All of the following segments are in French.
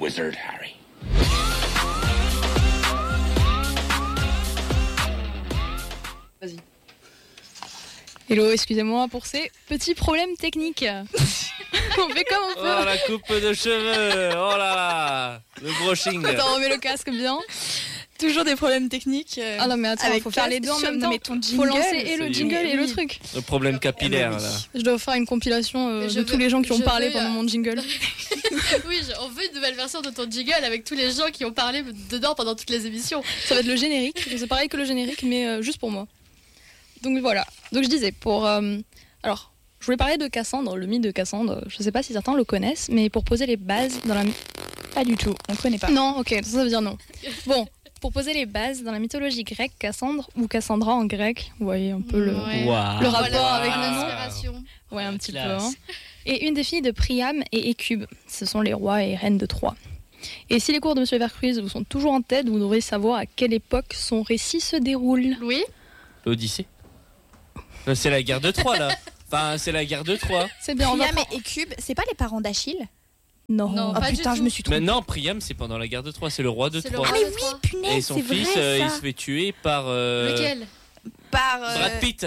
wizard, Harry. Vas-y. Hello, excusez-moi pour ces petits problèmes techniques. On fait comme on peut. Oh, la coupe de cheveux. Oh là là. Le brushing. Attends, on met le casque bien. Toujours des problèmes techniques. Ah non, mais attends, il faut faire les deux en même temps. Faut lancer et le jingle et le truc. Le problème capillaire, là. Je dois faire une compilation de tous les gens qui ont parlé pendant mon jingle. Oui, on veut une nouvelle version de ton jingle avec tous les gens qui ont parlé dedans pendant toutes les émissions. Ça va être le générique. C'est pareil que le générique, mais juste pour moi. Donc voilà. Donc je disais, alors, je voulais parler de Cassandre, le mythe de Cassandre. Je sais pas si certains le connaissent, mais pour poser les bases dans la... Pas du tout, on connaît pas. Non, ok, ça veut dire non. Bon, pour poser les bases dans la mythologie grecque, Cassandre, ou Cassandra en grec, vous voyez un peu le rapport avec le nom. Ouais, un petit peu. Hein. Et une des filles de Priam et Écube. Ce sont les rois et reines de Troie. Et si les cours de Monsieur Vercruz vous sont toujours en tête, vous devrez savoir à quelle époque son récit se déroule. Oui. L'Odyssée. C'est la guerre de Troie, là. Enfin, c'est la guerre de Troie. C'est bien, Priam et Écube, c'est pas les parents d'Achille? Non, oh putain, je me suis trompée. Mais non, Priam, c'est pendant la guerre de Troie, c'est le roi de Troie. Ah mais oui, punaise, et son fils, il se fait tuer par... Lequel? Par... Brad Pitt.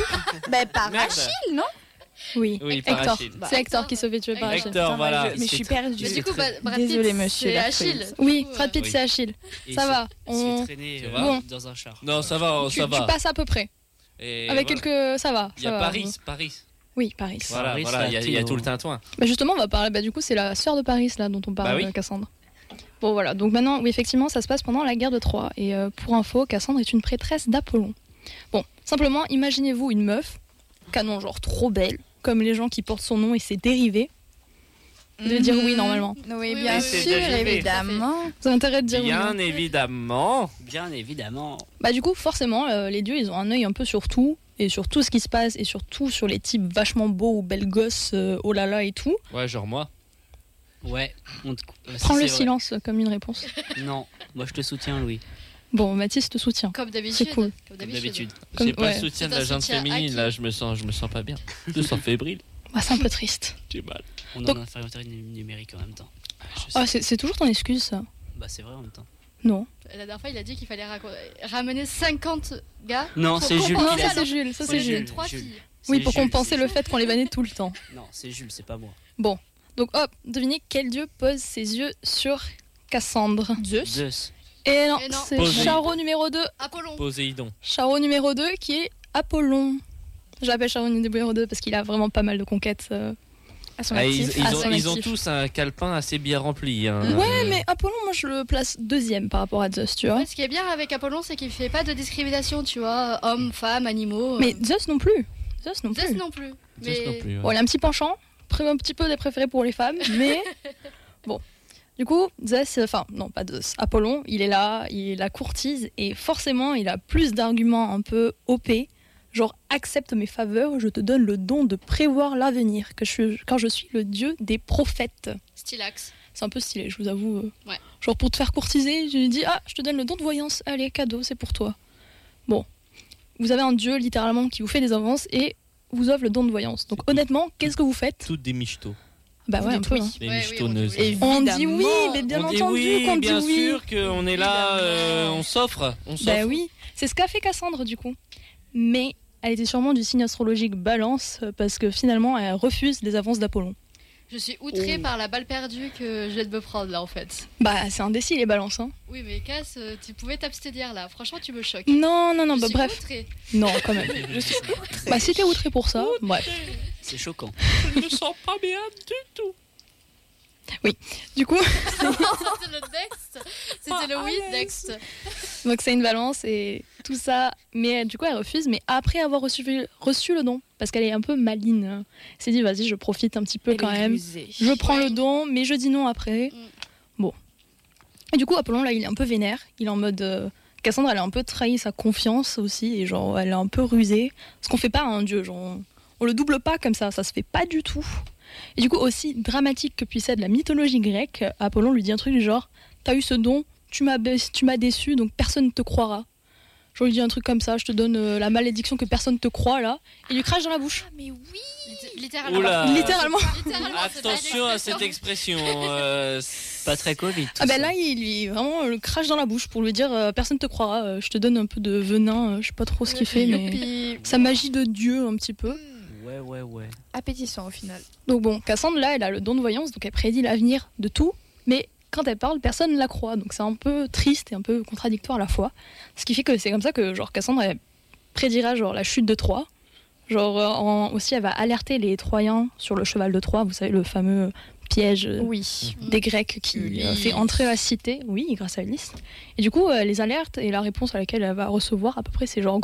Par Achille, non? Oui, par Hector. Achille. C'est Hector qui se fait tuer par Achille. Hector, voilà. Mais je suis perdue. Mais du coup, Brad Désolée, Pitt, monsieur c'est Vercruz. Achille. Oui, Brad Pitt, c'est Achille. Et Ça va. Il se fait traîner Bon. dans un char. Non, ça va, Tu passes à peu près. Et Avec voilà. quelques... Ça va. Il y a Paris. Oui, Paris. Voilà, il y a tout le tintouin. Bah justement, on va parler. Du coup, c'est la sœur de Paris là dont on parle, Cassandre. Bon voilà. Donc maintenant, oui, effectivement, ça se passe pendant la guerre de Troie. Et pour info, Cassandre est une prêtresse d'Apollon. Bon, simplement, imaginez-vous une meuf, canon genre trop belle, comme les gens qui portent son nom et ses dérivés. Vous devez dire oui normalement. Oui, bien sûr, évidemment. Vous avez intérêt de dire oui. Bien évidemment. Bien évidemment. Bah du coup, forcément, les dieux, ils ont un œil un peu sur tout. Et sur tout ce qui se passe, et surtout sur les types vachement beaux ou belles gosses, oh là là et tout. Ouais, genre moi. Ouais. Prends le silence comme une réponse. Non, moi je te soutiens, Louis. Bon, Mathis te soutient. Comme d'habitude. C'est cool. Comme d'habitude. J'ai pas le soutien de la gente féminine, là, je me sens pas bien. Je me sens fébrile. Bah, c'est un peu triste. J'ai mal. On est en infériorité numérique en même temps. Ah, c'est toujours ton excuse, ça. Bah, c'est vrai en même temps. Non. La dernière fois, il a dit qu'il fallait ramener 50 gars. Non, c'est Jules qui l'a dit. Ça, c'est Jules. 3 filles. Oui, pour compenser le fait qu'on les bannait tout le temps. Non, c'est Jules, c'est pas moi. Bon, donc hop, devinez quel dieu pose ses yeux sur Cassandre. Zeus. Et non, c'est Charo numéro 2. Apollon. Poséidon. Charo numéro 2 qui est Apollon. J'appelle Charo numéro 2 parce qu'il a vraiment pas mal de conquêtes à son actif. Ils ont tous un calepin assez bien rempli. Hein. Ouais, mais Apollon, moi je le place deuxième par rapport à Zeus, tu vois. Ouais, ce qui est bien avec Apollon, c'est qu'il fait pas de discrimination, tu vois, hommes, femmes, animaux. Mais Zeus non plus. Zeus non plus. Ouais. Bon, il a un petit penchant, un petit peu des préférés pour les femmes, mais bon. Du coup, Zeus, enfin non pas Zeus, Apollon, il est là, il la courtise et forcément il a plus d'arguments un peu OP, genre accepte mes faveurs, je te donne le don de prévoir l'avenir, quand je suis le dieu des prophètes. Stylax. C'est un peu stylé, je vous avoue. Ouais. Genre pour te faire courtiser, je lui dis je te donne le don de voyance, allez cadeau, c'est pour toi. Bon, vous avez un dieu littéralement qui vous fait des avances et vous offre le don de voyance. Donc honnêtement, qu'est-ce que vous faites? Toutes des michtos. Bah ouais, un peu. Hein. Des michetonneuses. On dit oui, mais bien entendu qu'on dit oui. Bien sûr qu'on est là, on s'offre. Bah oui, c'est ce qu'a fait Cassandre du coup. Mais elle était sûrement du signe astrologique Balance parce que finalement elle refuse les avances d'Apollon. Je suis outrée par la balle perdue que je viens de me prendre là en fait. Bah c'est indécis les balances hein. Oui mais Cass, tu pouvais t'abstenir là, franchement tu me choques. Non, bah suis bref. Outrée. Non quand même. Je suis outrée. Bah si t'es outrée pour ça, bref. C'est choquant. Je ne me sens pas bien du tout. Oui, du coup... C'était le next. C'était le oui next. Donc c'est une balance et tout ça. Mais du coup elle refuse, mais après avoir reçu le don. Parce qu'elle est un peu maligne. Elle s'est dit vas-y je profite un petit peu quand même. Je prends le don, mais je dis non après. Bon. Et du coup Apollon là il est un peu vénère. Il est en mode... Cassandre elle a un peu trahi sa confiance aussi. Et genre elle est un peu rusée. Ce qu'on fait pas à un dieu. Genre, on le double pas comme ça se fait pas du tout. Et du coup, aussi dramatique que puisse être la mythologie grecque, Apollon lui dit un truc du genre « T'as eu ce don, tu m'as déçu, donc personne ne te croira. » Genre, il dit un truc comme ça, je te donne la malédiction que personne te croit là, et il lui crache dans la bouche. Ah, mais oui. Littéralement. Oula. Littéralement. Attention à cette expression. Pas très Covid. Ah ben là, il lui vraiment le crache dans la bouche pour lui dire personne te croira, je te donne un peu de venin, je sais pas trop ce qu'il fait, mais sa magie de Dieu un petit peu. Ouais. Appétissant au final. Donc bon, Cassandre là, elle a le don de voyance, donc elle prédit l'avenir de tout, mais quand elle parle, personne ne la croit, donc c'est un peu triste et un peu contradictoire à la fois. Ce qui fait que c'est comme ça que genre Cassandre elle prédira genre la chute de Troie. Genre aussi elle va alerter les Troyens sur le cheval de Troie, vous savez le fameux piège Oui. des Grecs qui Ulysse. fait entrer la cité, oui, grâce à Ulysse. Et du coup, les alertes et la réponse à laquelle elle va recevoir à peu près, c'est genre